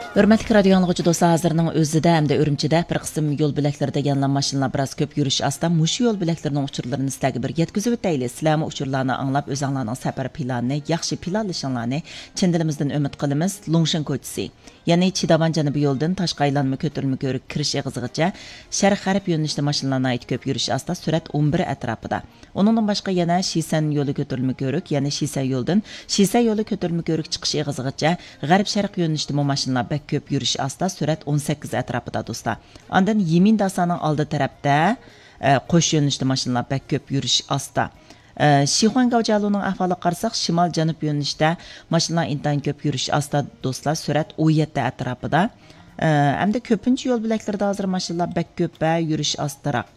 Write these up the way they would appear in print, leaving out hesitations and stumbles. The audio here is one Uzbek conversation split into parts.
Hörmətli radio anlıqçı dostlar, hazırının özüdə həm də Ürümçidə bir qism yol biləklərdə gələn maşınlar biraz köp yürüş astan muşu yol biləklərinin uçurlarını sizlərə bir yetkizib ötəyli. Sizlərə uçurlarını anlap özünlərinin səfər planını, yaxşı planlaşanlarını çin dilimizdən ümid qılımız. Longshan koçisi, yəni Çidavan cənubi yoldan Taşqaylanma kötürülmə görük kiriş eğizğıca şərq qərb yönlüşdə maşınlarına ait köp yürüş asta sürət 11 ətrafıda. Onundan başqa yana Şisən yolu kötürülmə görük, yəni Şisən yoldan Şisən yolu kötürülmə görük çıxış eğizğıca qərb şərq yönlüşdə maşınlar köp yürüş asta sürat 18 ətrafıda dostlar. Ondan Yemin dasanın aldı tərəfdə qoş yönlüşdə maşınlar bək köp yürüş asta. Şixuan Gavcalı'nın ahvalı qarasaq şimal janub yönlüşdə maşınlar intan köp yürüş asta dostlar sürat 17 ətrafıda. Həm də köpüncü yol biləklərdə hazır maşınlar bək köp yürüş astaraq.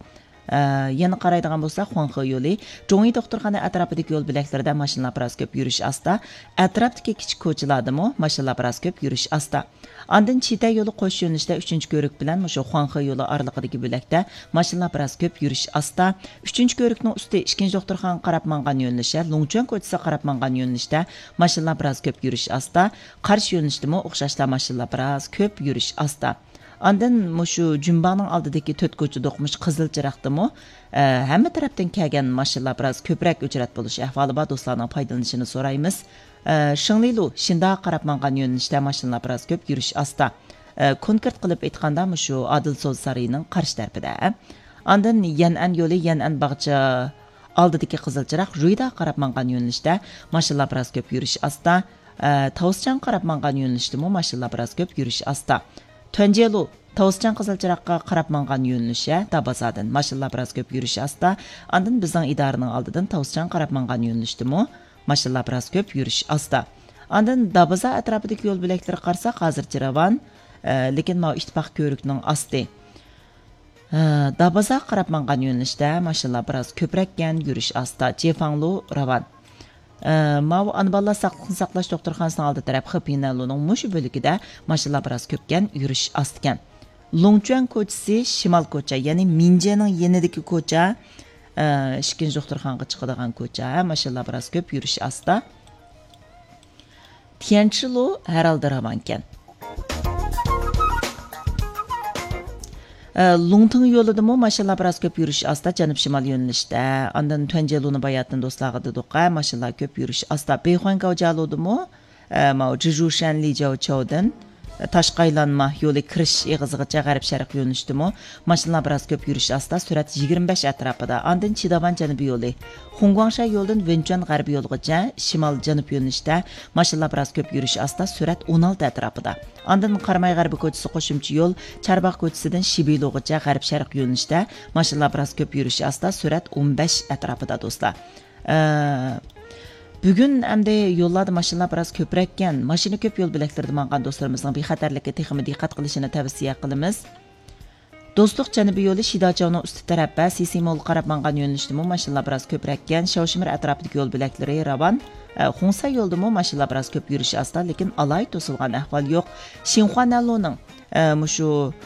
Yana qaraydigan bolsa Xuanxe yolu, Zhongyi doktorxana ətrafidagi yo'l bilaklarida mashinalar biroz ko'p yurish asta, ətrafdagi kichik ko'chalardami mashinalar biroz ko'p yurish asta. Ondan Chita yo'li qo'sh yo'nalishda 3-ko'rik bilan shu Xuanxe yo'li oralig'idagi bo'lakda mashinalar biroz ko'p yurish asta. 3-ko'rikning usti 2-doktorxona qarab mangan yo'nalishi, Longchuan ko'chasi qarab mangan yo'nalishda mashinalar biroz ko'p yurish asta. Qarshi yo'nalishdami o'xshashlar mashinalar biroz ko'p yurish asta. Ondan shu Jumbaning oldidagi 4 ko'cha do'qmish qizil chiraqdimi hamma tarafdan kelgan mashinalar biroz ko'proq uchrat bo'lish ahvoli bor do'stlarning foydalanishini so'raymiz. Shinglilu Shinda qarab mangan yo'nalishda mashinalar biroz ko'p yurish asta. Konkret qilib aytganda shu Adil So'z sarayining qarshi tarafida. Ondan Yan'an yo'li Yan'an bog'cha oldidagi qizil chiraq Ruyda qarab mangan yo'nalishda mashinalar biroz ko'p yurish asta. Tavsjan qarab mangan yo'nalishdami mashinalar biroz ko'p yurish asta. Tönjelu Tavsjan qizilchiraqqa qarab mangan yo'nalishi Dabazadan mashinalar biroz ko'p yurish asta. Ondan bizning idoraning oldidan Tavsjan qarab mangan yo'nalishdimi mashinalar biroz ko'p yurish asta. Ondan Dabaza atrofidagi yo'l bo'laklari qarasak hozircha ravon, lekin ma ittifoq ko'rikning osti. Dabaza qarab mangan yo'nalishda mashinalar biroz ko'prakkan yurish asta. Jefanglu ravon. Mav Anballa saqliqni saqlash doktorxonasining oldi taraf Xipinaluning mushu bo'ligida mashinalar biroz ko'pgan yurish astgan. Longchuan ko'chasi shimal ko'cha, ya'ni Minjening yenidagi ko'cha, ikkinchi doktorxonaga chiqadigan ko'cha, mashinalar biroz ko'p yurish asta. Tianchilu Haralda ravankan. Longtung yo'lidami mashinalar biroz ko'p yurish asta janub shimol yo'nalishda. Ondan Tönjeluni bayatdan do'stlarga do'qa mashinalar ko'p yurish asta. Beyxuan Gavjaludimi ma Jizhushan Lijiaochoudan Taşqaylanma yo'li kirish eg'izigacha g'arb sharq yo'nalishdami mashinalar biroz ko'p yurish asta. Surat 25 atrofida. Ondan Chidavan janubiy yo'li Xunguangsha yo'ldan Wenchuan g'arb yo'ligacha shimol janub yo'nalishda mashinalar biroz ko'p yurish asta. Surat 16 atrofida. Ondan Qarmay g'arbi ko'chasi qo'shimcha yo'l Charbaq ko'chasidan Shibilogacha g'arb sharq yo'nalishda mashinalar biroz ko'p yurish asta. Surat 15 atrofida do'stlar. Bugun hamda yo'llarda mashinalar biroz ko'prakkan, mashina ko'p yo'l bilaklarida mangan do'stlarimizning bexatarlikka texmi diqqat qilishini tavsiya qilamiz. Do'stlik janubiy yo'li Shidachowning usti tarafda Sisimol qarab mangan yo'nalishdami mashinalar biroz ko'prakkan, Shawshimir atrofidagi yo'l bilaklari ravon. Xunsa yo'ldami mashinalar biroz ko'p yurish asta, lekin alay to'silgan ahvol yo'q. Xinhuanaluning mushu